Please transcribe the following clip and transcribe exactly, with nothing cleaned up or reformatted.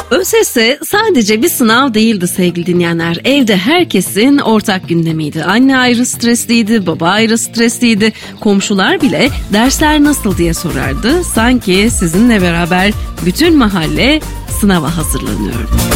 ÖSS sadece bir sınav değildi sevgili dinleyenler. Evde herkesin ortak gündemiydi. Anne ayrı stresliydi, baba ayrı stresliydi. Komşular bile dersler nasıl diye sorardı. Sanki sizinle beraber bütün mahalle sınava hazırlanıyor.